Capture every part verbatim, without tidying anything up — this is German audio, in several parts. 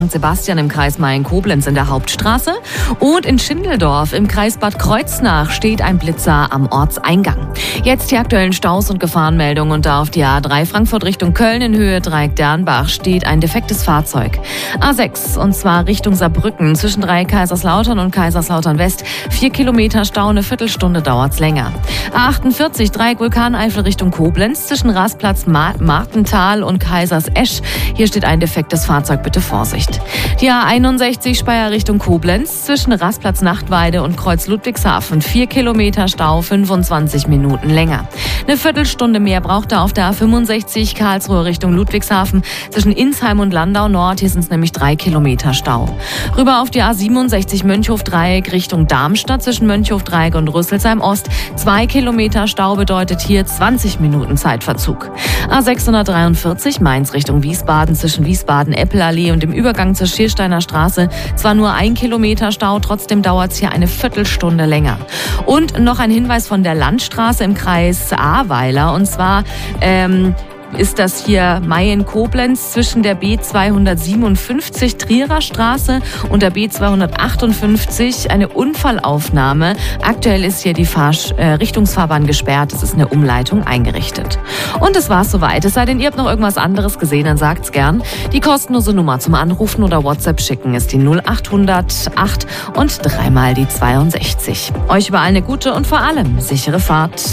Sankt Sebastian im Kreis Mayen-Koblenz in der Hauptstraße und in Schindeldorf im Kreis Bad Kreuznach steht ein Blitzer am Ortseingang. Jetzt die aktuellen Staus und Gefahrenmeldungen und da auf die A drei Frankfurt Richtung Köln in Höhe Dreieck-Dernbach steht ein defektes Fahrzeug. A sechs und zwar Richtung Saarbrücken zwischen Dreieck-Kaiserslautern und Kaiserslautern West. Vier Kilometer Stau, eine Viertelstunde dauert's länger. A achtundvierzig Dreieck Vulkaneifel Richtung Koblenz zwischen Rastplatz Ma- Martental und Kaisersesch. Hier steht ein defektes Fahrzeug, bitte Vorsicht. Die A einundsechzig Speyer Richtung Koblenz zwischen Rastplatz Nachtweide und Kreuz Ludwigshafen. Vier Kilometer Stau, fünfundzwanzig Minuten länger. Eine Viertelstunde mehr braucht er auf der A fünfundsechzig Karlsruhe Richtung Ludwigshafen zwischen Insheim und Landau Nord. Hier sind es nämlich drei Kilometer Stau. Rüber auf die A siebenundsechzig Mönchhof-Dreieck Richtung Darmstadt zwischen Mönchhof-Dreieck und Rüsselsheim Ost. Zwei Kilometer Stau bedeutet hier zwanzig Minuten Zeitverzug. A sechshundertdreiundvierzig Mainz Richtung Wiesbaden zwischen Wiesbaden-Eppelallee und dem Übergang zur Schiersteiner Straße. Zwar nur ein Kilometer Stau, trotzdem dauert es hier eine Viertelstunde länger. Und noch ein Hinweis von der Landstraße im Kreis Ahrweiler. Und zwar ähm, ist das hier Mayen-Koblenz zwischen der B zweihundertsiebenundfünfzig Trierer Straße und der B zweihundertachtundfünfzig eine Unfallaufnahme. Aktuell ist hier die Fahr- äh, Richtungsfahrbahn gesperrt. Es ist eine Umleitung eingerichtet. Und das war's soweit. Es sei denn, ihr habt noch irgendwas anderes gesehen, dann sagt's gern. Die kostenlose Nummer zum Anrufen oder WhatsApp schicken ist die null achthundert acht und dreimal die zweiundsechzig. Euch überall eine gute und vor allem sichere Fahrt.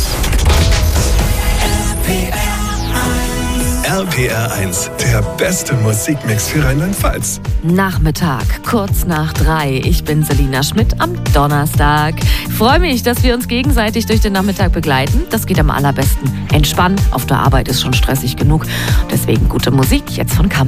R P R eins, der beste Musikmix für Rheinland-Pfalz. Nachmittag, kurz nach drei. Ich bin Selina Schmidt am Donnerstag. Freue mich, dass wir uns gegenseitig durch den Nachmittag begleiten. Das geht am allerbesten. Entspannt, auf der Arbeit ist schon stressig genug. Deswegen gute Musik jetzt von Kam.